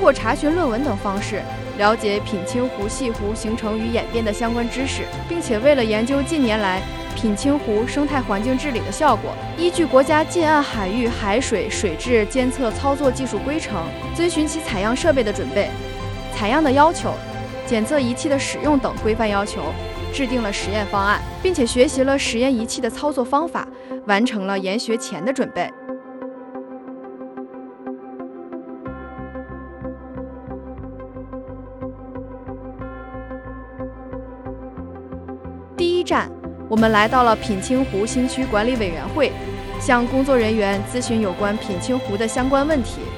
过查询论文等方式，了解品清湖系湖形成与演变的相关知识，并且为了研究近年来品清湖生态环境治理的效果，依据国家近岸海域海水水质监测操作技术规程，遵循其采样设备的准备、采样的要求、检测仪器的使用等规范要求，制定了实验方案，并且学习了实验仪器的操作方法，完成了研学前的准备。第一站，我们来到了品清湖新区管理委员会，向工作人员咨询有关品清湖的相关问题。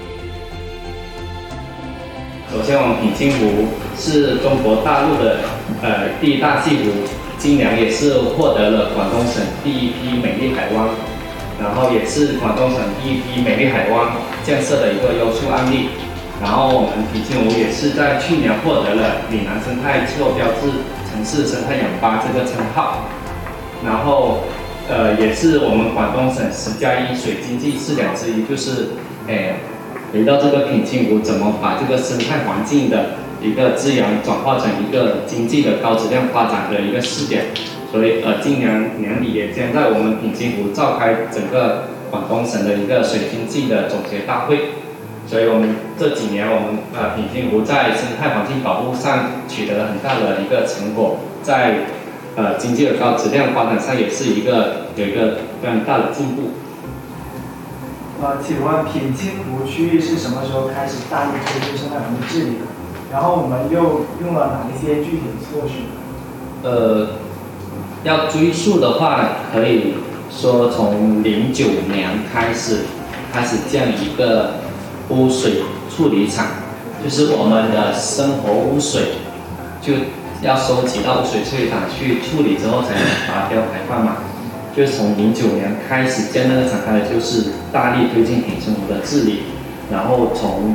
首先，我们品清湖是中国大陆的第一大西湖，今年也是获得了广东省第一批美丽海湾，然后也是广东省第一批美丽海湾建设的一个优秀案例。然后我们品清湖也是在去年获得了岭南生态气候标志城市生态氧吧这个称号。然后也是我们广东省10+1水经济试点之一，就是回到这个品清湖怎么把这个生态环境的一个资源转化成一个经济的高质量发展的一个试点。所以今年年底也将在我们品清湖召开整个广东省的一个水经济的总结大会。所以我们这几年我们品清湖在生态环境保护上取得了很大的一个成果，在经济的高质量发展上也是有一个非常大的进步。 请问品清湖区域是什么时候开始大力推进生态环境治理的？然后我们又用了哪一些具体的措施？ 要追溯的话，可以说从09年开始建一个污水处理厂，就是我们的生活污水就要收集到污水处理厂去处理之后才能达标排放嘛。就是从09年开始建那个厂开始，就是大力推进品清湖的治理。然后从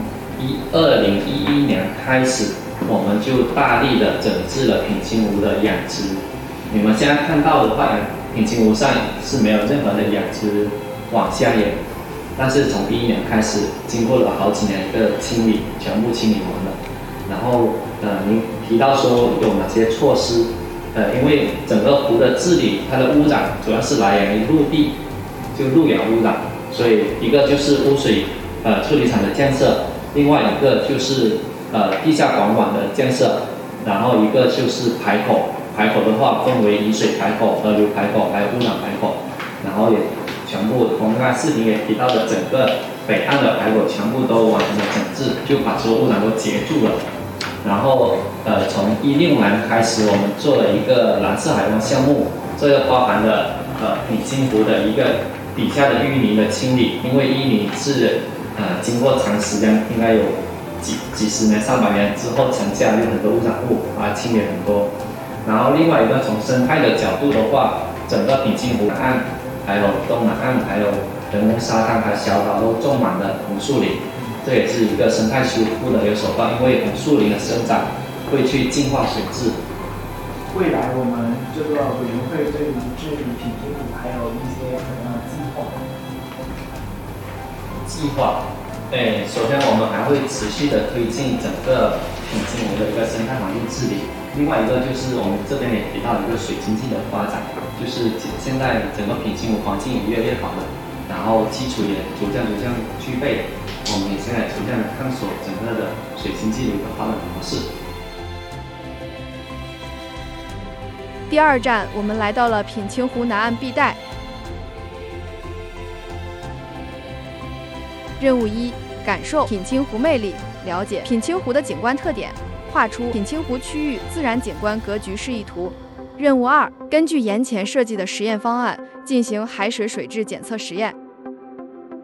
2011年开始，我们就大力的整治了品清湖的养殖。你们现在看到的话，品清湖上是没有任何的养殖往下沿，但是从2011年开始，经过了好几年一个清理，全部清理完了。然后您提到说有哪些措施？因为整个湖的治理，它的污染主要是来源于陆地，就路源污染，所以一个就是污水处理厂的建设，另外一个就是地下管网的建设，然后一个就是排口。排口的话分为雨水排口、河流排口还有污染排口，然后也全部我们刚才视频也提到的整个北岸的排口全部都完成了整治，就把所有污染都截住了。然后从2016年开始，我们做了一个蓝色海湾项目，这个包含了品清湖的一个底下的淤泥的清理，因为淤泥是经过长时间，应该有几十年、300年之后沉下有很多污染物，把它清理很多。然后另外一个从生态的角度的话，整个品清湖岸、还有东南岸、还有人工沙滩、还有小岛都种满了红树林，这也是一个生态修复的一个手段，因为红树林的生长会去净化水质。 未来我们这个委员会对于治理品清湖还有一些什么样的计划？ 首先我们还会持续的推进整个品清湖的一个生态环境治理。另外一个就是我们这边也提到一个水经济的发展，就是现在整个品清湖环境也越来越好了，然后基础也逐渐具备，我们也现在逐渐的探索整个的水经济的一个发展模式。 第二站，我们来到了品清湖南岸碧带。任务1：感受品清湖魅力，了解品清湖的景观特点，画出品清湖区域自然景观格局示意图。任务2：根据岩前设计的实验方案，进行海水水质检测实验。